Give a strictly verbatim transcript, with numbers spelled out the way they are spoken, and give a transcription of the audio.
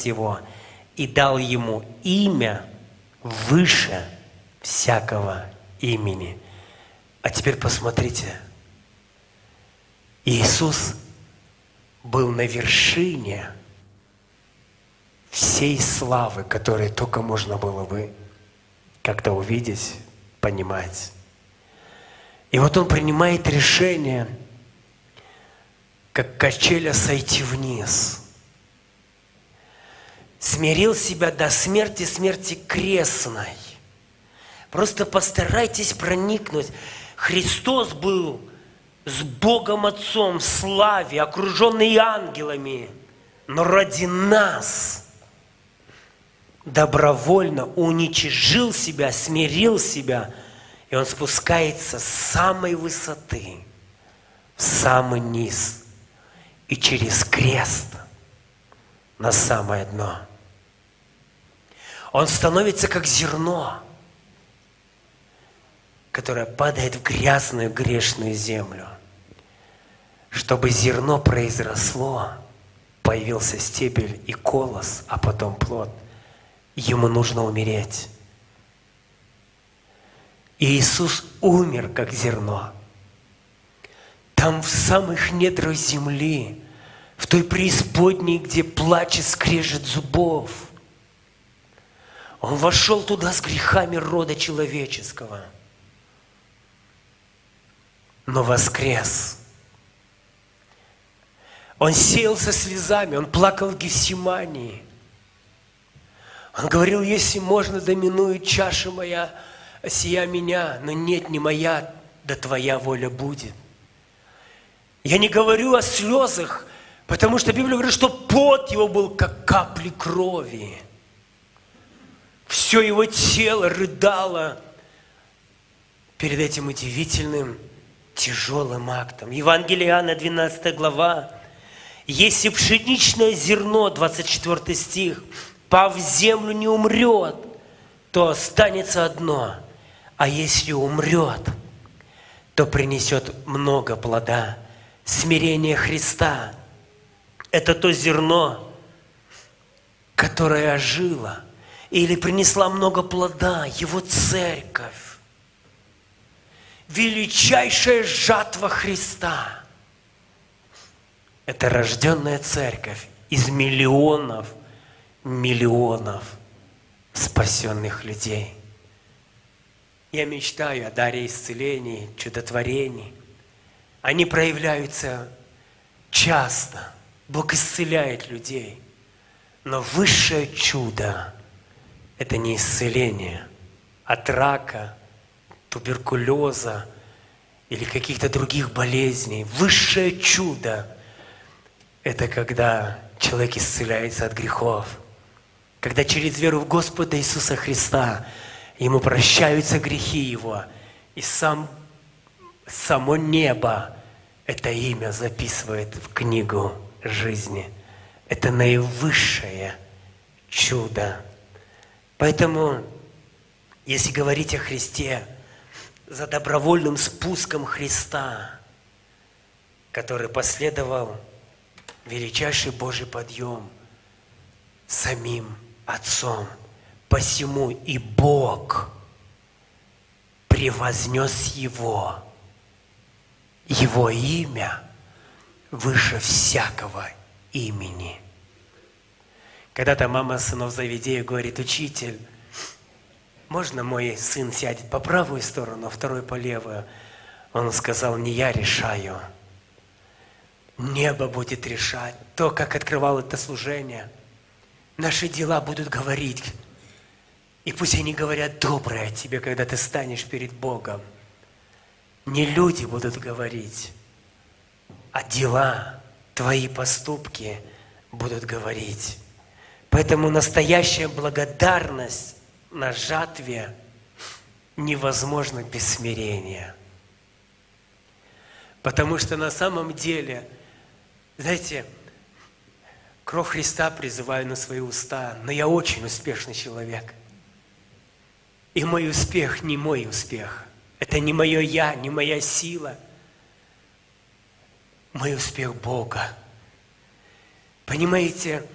спас его и дал ему имя выше всякого имени. А теперь посмотрите. Иисус был на вершине всей славы, которую только можно было бы как-то увидеть, понимать. И вот Он принимает решение, как качеля, сойти вниз. Смирил себя до смерти, смерти крестной. Просто постарайтесь проникнуть. Христос был с Богом Отцом в славе, окруженный ангелами, но ради нас добровольно уничижил себя, смирил себя, и Он спускается с самой высоты в самый низ и через крест на самое дно. Он становится как зерно, которое падает в грязную грешную землю. Чтобы зерно произросло, появился стебель и колос, а потом плод. Ему нужно умереть. И Иисус умер, как зерно. Там, в самых недрах земли, в той преисподней, где плач и скрежет зубов, Он вошел туда с грехами рода человеческого, но воскрес. Он сеял со слезами, Он плакал в Гефсимании. Он говорил: если можно, доминует чаша моя, сия меня, но нет, не моя, да Твоя воля будет. Я не говорю о слезах, потому что Библия говорит, что пот Его был, как капли крови. Все Его тело рыдало перед этим удивительным, тяжелым актом. Евангелие Иоанна, двенадцатая глава. Если пшеничное зерно, двадцать четвёртый стих, пав в землю, не умрет, то останется одно. А если умрет, то принесет много плода. Смирение Христа – это то зерно, которое ожило или принесла много плода, Его церковь. Величайшая жатва Христа – это рожденная церковь из миллионов, миллионов спасенных людей. Я мечтаю о даре исцелений, чудотворений. Они проявляются часто. Бог исцеляет людей. Но высшее чудо – это не исцеление от рака, туберкулеза или каких-то других болезней. Высшее чудо – это когда человек исцеляется от грехов. Когда через веру в Господа Иисуса Христа ему прощаются грехи его, и сам, само небо это имя записывает в книгу жизни. Это наивысшее чудо. Поэтому, если говорить о Христе, за добровольным спуском Христа, который последовал величайший Божий подъем самим Отцом, посему и Бог превознес Его, Его имя выше всякого имени. Когда-то мама сынов Завидея говорит: учитель, можно мой сын сядет по правую сторону, а второй по левую? Он сказал: не я решаю. Небо будет решать. То, как открывал это служение. Наши дела будут говорить. И пусть они говорят доброе о тебе, когда ты станешь перед Богом. Не люди будут говорить, а дела, твои поступки будут говорить. Поэтому настоящая благодарность на жатве невозможна без смирения. Потому что на самом деле, знаете, кровь Христа призываю на свои уста, но я очень успешный человек. И мой успех не мой успех. Это не мое я, не моя сила. Мой успех Бога. Понимаете,